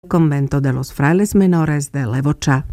convento de los frailes menores de Levoča.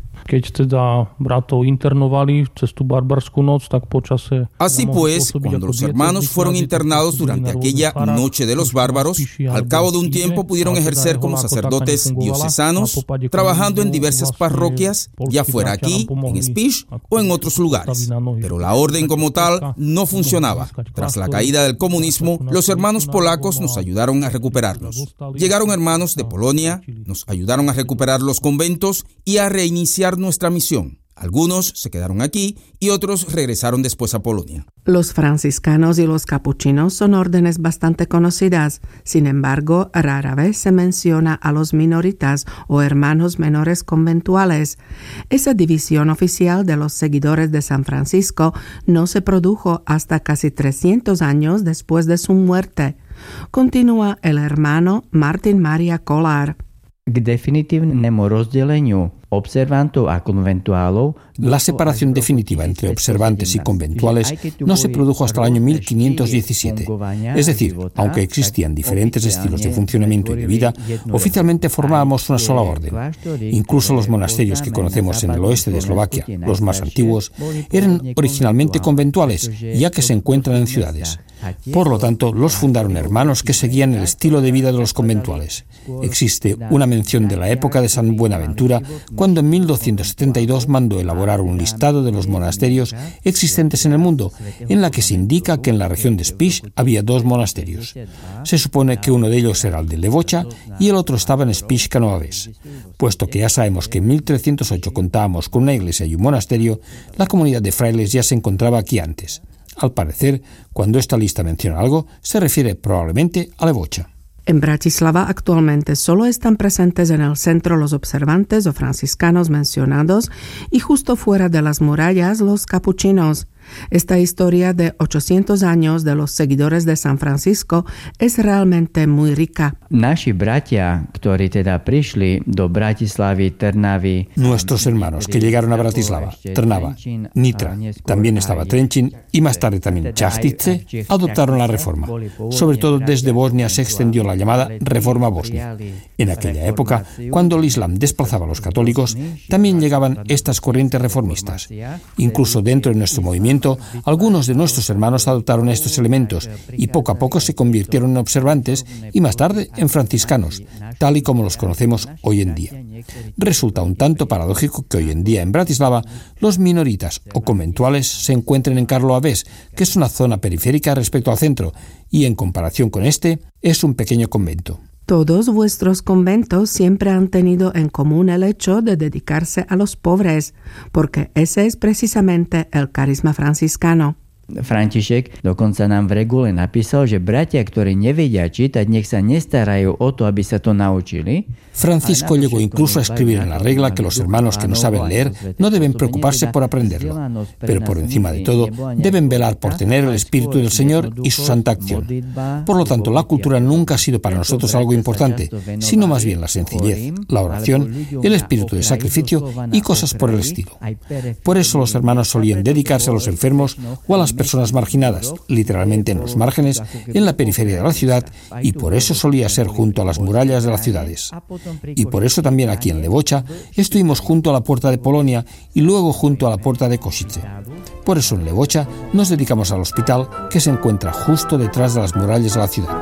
Así pues, cuando los hermanos fueron internados durante aquella noche de los bárbaros, al cabo de un tiempo pudieron ejercer como sacerdotes diocesanos, trabajando en diversas parroquias, ya fuera aquí, en Spiš o en otros lugares. Pero la orden como tal no funcionaba. Tras la caída del comunismo, los hermanos polacos nos ayudaron a recuperarnos. Llegaron hermanos de Polonia, nos ayudaron a recuperar los conventos y a reiniciar nuestra misión. Algunos se quedaron aquí y otros regresaron después a Polonia. Los franciscanos y los capuchinos son órdenes bastante conocidas. Sin embargo, rara vez se menciona a los minoritas o hermanos menores conventuales. Esa división oficial de los seguidores de San Francisco no se produjo hasta casi 300 años después de su muerte. Continúa el hermano Martin Maria Kolar. K definitívnemu rozdeleniu observantov a konventuálov. La separación definitiva entre observantes y conventuales no se produjo hasta el año 1517. Es decir, aunque existían diferentes estilos de funcionamiento y de vida, oficialmente formábamos una sola orden. Incluso los monasterios que conocemos en el oeste de Eslovaquia, los más antiguos, eran originalmente conventuales, ya que se encuentran en ciudades. Por lo tanto, los fundaron hermanos que seguían el estilo de vida de los conventuales. Existe una mención de la época de San Buenaventura, cuando en 1272 mandó elaborar un listado de los monasterios existentes en el mundo, en la que se indica que en la región de Spiš había 2 monasterios. Se supone que uno de ellos era el de Levoča y el otro estaba en Spišská Nová Ves. Puesto que ya sabemos que en 1308 contábamos con una iglesia y un monasterio, la comunidad de frailes ya se encontraba aquí antes. Al parecer, cuando esta lista menciona algo, se refiere probablemente a Levoča. En Bratislava actualmente solo están presentes en el centro los observantes o franciscanos mencionados y justo fuera de las murallas los capuchinos. Esta historia de 800 años de los seguidores de San Francisco es realmente muy rica. Naši bratia, ktorí teda prišli do Bratislavy, Trnavy. Nuestros hermanos que llegaron a Bratislava, Trnava, Nitra, también estaba Trenčín y más tarde también Čaštice, adoptaron la reforma. Sobre todo desde Bosnia se extendió la llamada Reforma Bosnia. En aquella época, cuando el Islam desplazaba a los católicos, también llegaban estas corrientes reformistas. Incluso dentro de nuestro movimiento, algunos de nuestros hermanos adoptaron estos elementos y poco a poco se convirtieron en observantes y más tarde en franciscanos, tal y como los conocemos hoy en día. Resulta un tanto paradójico que hoy en día en Bratislava los minoritas o conventuales se encuentren en Karlová Ves, que es una zona periférica respecto al centro, y en comparación con este, es un pequeño convento. Todos vuestros conventos siempre han tenido en común el hecho de dedicarse a los pobres, porque ese es precisamente el carisma franciscano. František dokonca nám v regule napísal, že bratia, ktorí nevedia čítať, nech sa nestarajú o to, aby sa to naučili. Francisco llegó incluso a escribir en la regla que los hermanos que no saben leer no deben preocuparse por aprenderlo, pero por encima de todo deben velar por tener el Espíritu del Señor y su santa acción. Por lo tanto, la cultura nunca ha sido para nosotros algo importante, sino más bien la sencillez, la oración, el espíritu de sacrificio y cosas por el estilo. Por eso los hermanos solían dedicarse a los enfermos o a las personas marginadas, literalmente en los márgenes, en la periferia de la ciudad, y por eso solía ser junto a las murallas de las ciudades. Y por eso también aquí en Levoča estuvimos junto a la puerta de Polonia y luego junto a la puerta de Košice. Por eso en Levoča nos dedicamos al hospital que se encuentra justo detrás de las murallas de la ciudad.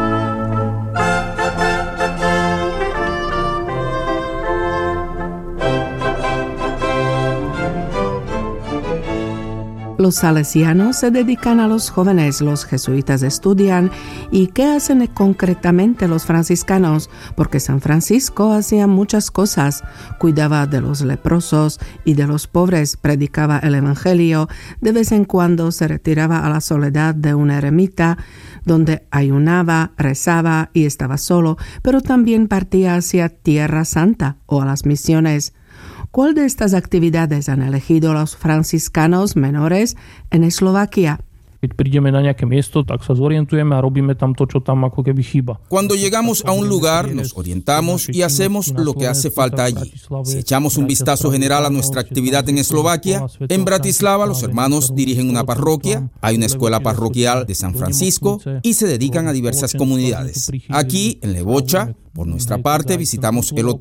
Los salesianos se dedican a los jóvenes, los jesuitas estudian. ¿Y qué hacen concretamente los franciscanos? Porque San Francisco hacía muchas cosas. Cuidaba de los leprosos y de los pobres, predicaba el evangelio. De vez en cuando se retiraba a la soledad de una ermita, donde ayunaba, rezaba y estaba solo, pero también partía hacia Tierra Santa o a las misiones. ¿Cuál de estas actividades han elegido los franciscanos menores en Eslovaquia? Cuando llegamos a un lugar, nos orientamos y hacemos lo que hace falta allí. Si echamos un vistazo general a nuestra actividad en Eslovaquia, en Bratislava los hermanos dirigen una parroquia, hay una escuela parroquial de San Francisco y se dedican a diversas comunidades. Aquí, en Levoča, por nuestra parte, visitamos el hotel